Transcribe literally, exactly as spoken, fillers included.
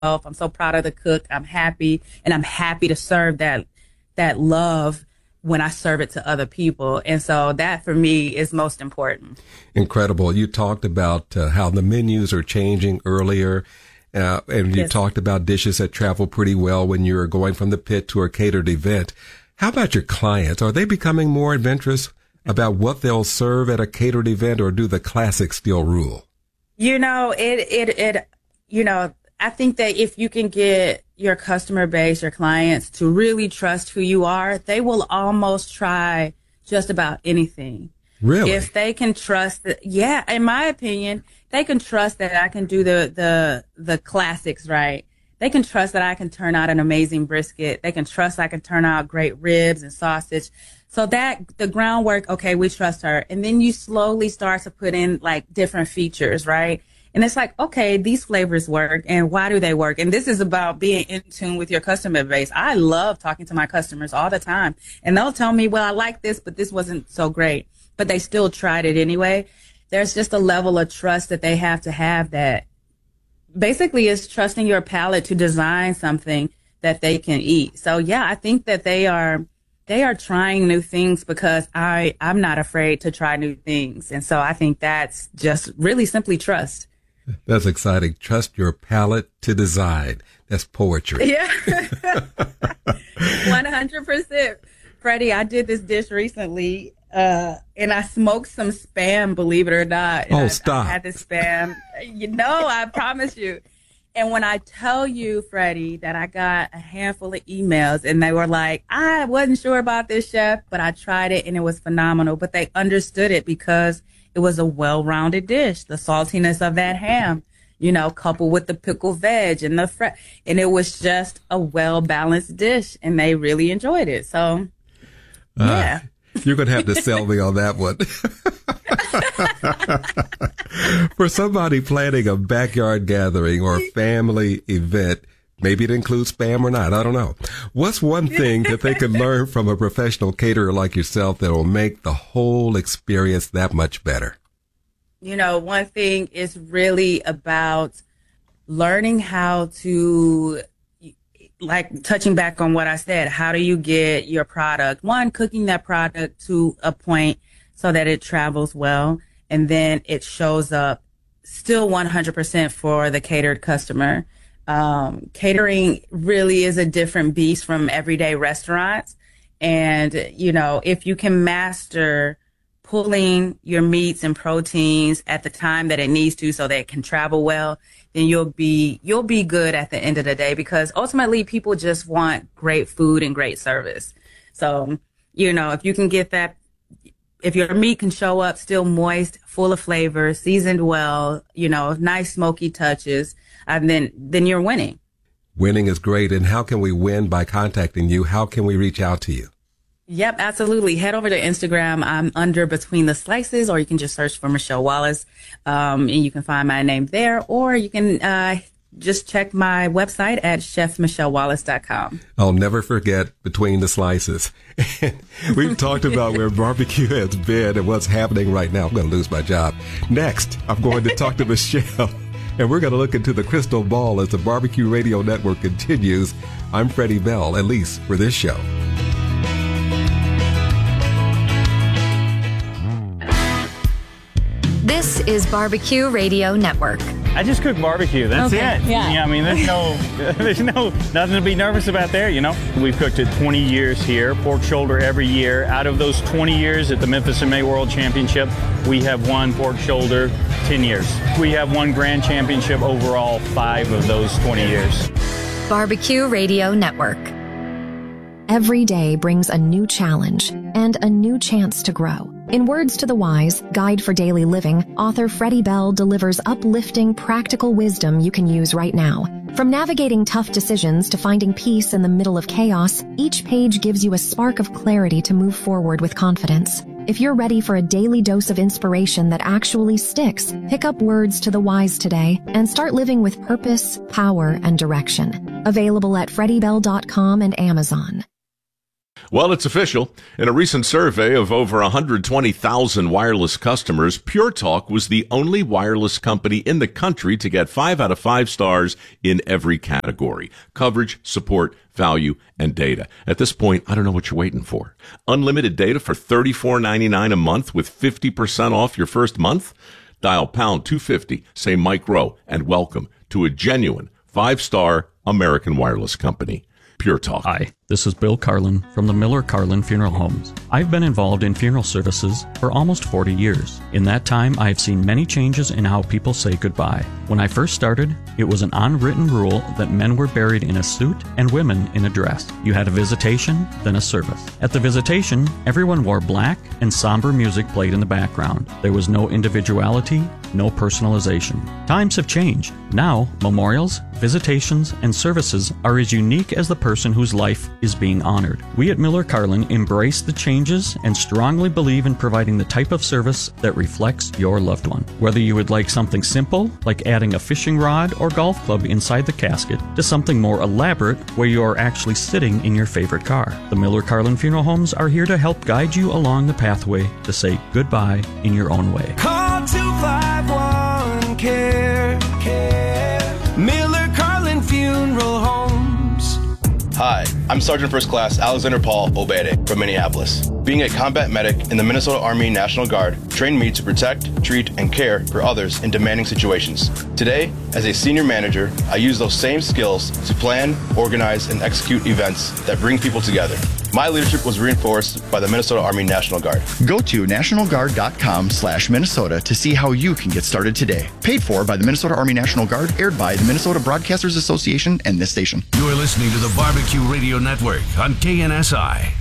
I'm so proud of the cook. I'm happy, and I'm happy to serve that that love when I serve it to other people. And so that for me is most important. Incredible. You talked about uh, how the menus are changing earlier. Uh, and you Yes. talked about dishes that travel pretty well when you're going from the pit to a catered event. How about your clients? Are they becoming more adventurous about what they'll serve at a catered event, or do the classics still rule? You know, it, it, it, you know, I think that if you can get your customer base, your clients to really trust who you are, they will almost try just about anything. Really? If they can trust that, yeah, in my opinion, they can trust that I can do the, the, the classics right. They can trust that I can turn out an amazing brisket. They can trust I can turn out great ribs and sausage. So that the groundwork, okay, we trust her. And then you slowly start to put in like different features, right? And it's like, okay, these flavors work, and why do they work? And this is about being in tune with your customer base. I love talking to my customers all the time, and they'll tell me, well, I like this, but this wasn't so great, but they still tried it anyway. There's just a level of trust that they have to have that basically is trusting your palate to design something that they can eat. So yeah, I think that they are, they are trying new things because I, I'm not afraid to try new things. And so I think that's just really simply trust. That's exciting. Trust your palate to design. That's poetry. Yeah. one hundred percent. Freddie, I did this dish recently, uh, and I smoked some Spam, believe it or not. And Oh, I, stop. I had this Spam. You know, I promise you. And when I tell you, Freddie, that I got a handful of emails and they were like, I wasn't sure about this, chef, but I tried it and it was phenomenal. But they understood it because it was a well-rounded dish. The saltiness of that ham, you know, coupled with the pickled veg and the fre- and it was just a well-balanced dish, and they really enjoyed it. So, yeah. Uh, you're going to have to sell me on that one. For somebody planning a backyard gathering or family event, maybe it includes Spam or not, I don't know. What's one thing that they can learn from a professional caterer like yourself that will make the whole experience that much better? You know, one thing is really about learning how to, like touching back on what I said, how do you get your product, one, cooking that product to a point so that it travels well, and then it shows up still one hundred percent for the catered customer. Um, catering really is a different beast from everyday restaurants. And, you know, if you can master pulling your meats and proteins at the time that it needs to so that it can travel well, then you'll be, you'll be good at the end of the day, because ultimately people just want great food and great service. So, you know, if you can get that, if your meat can show up still moist, full of flavor, seasoned well, you know, nice smoky touches, and then, then you're winning. Winning is great. And how can we win? By contacting you. How can we reach out to you? Yep, absolutely. Head over to Instagram. I'm under Between the Slices, or you can just search for Michelle Wallace, um, and you can find my name there, or you can uh, just check my website at chef michelle wallace dot com. I'll never forget Between the Slices. We've talked about where barbecue has been and what's happening right now. I'm going to lose my job. Next, I'm going to talk to Michelle, and we're going to look into the crystal ball as the Barbecue Radio Network continues. I'm Freddie Bell, at least for this show. This is Barbecue Radio Network. I just cook barbecue. That's Okay, it. yeah. yeah. I mean, there's no, there's no, nothing to be nervous about there. You know, we've cooked it twenty years here. Pork shoulder every year. Out of those twenty years at the Memphis in May World Championship, we have won pork shoulder ten years. We have won grand championship overall five of those twenty years. Barbecue Radio Network. Every day brings a new challenge and a new chance to grow. In Words to the Wise, Guide for Daily Living, author Freddie Bell delivers uplifting, practical wisdom you can use right now. From navigating tough decisions to finding peace in the middle of chaos, each page gives you a spark of clarity to move forward with confidence. If you're ready for a daily dose of inspiration that actually sticks, pick up Words to the Wise today and start living with purpose, power, and direction. Available at freddie bell dot com and Amazon. Well, it's official. In a recent survey of over one hundred twenty thousand wireless customers, Pure Talk was the only wireless company in the country to get five out of five stars in every category: coverage, support, value, and data. At this point, I don't know what you're waiting for. Unlimited data for thirty-four ninety-nine a month with fifty percent off your first month? Dial pound two fifty, say Mike Rowe, and welcome to a genuine five-star American wireless company. Pure Talk. Hi, this is Bill Carlin from the Miller Carlin Funeral Homes. I've been involved in funeral services for almost forty years. In that time, I have seen many changes in how people say goodbye. When I first started, it was an unwritten rule that men were buried in a suit and women in a dress. You had a visitation, then a service. At the visitation, everyone wore black and somber music played in the background. There was no individuality, no personalization. Times have changed. Now, memorials, visitations, and services are as unique as the person whose life is being honored. We at Miller Carlin embrace the changes and strongly believe in providing the type of service that reflects your loved one. Whether you would like something simple, like adding a fishing rod or golf club inside the casket, to something more elaborate, where you are actually sitting in your favorite car. The Miller Carlin Funeral Homes are here to help guide you along the pathway to say goodbye in your own way. Call two five one, care, care. Miller Carlin Funeral Homes. Hi, I'm Sergeant First Class Alexander Paul Obede from Minneapolis. Being a combat medic in the Minnesota Army National Guard trained me to protect, treat, and care for others in demanding situations. Today, as a senior manager, I use those same skills to plan, organize, and execute events that bring people together. My leadership was reinforced by the Minnesota Army National Guard. Go to nationalguard.com slash Minnesota to see how you can get started today. Paid for by the Minnesota Army National Guard, aired by the Minnesota Broadcasters Association and this station. You're listening to the Barbecue Radio Network on K N S I.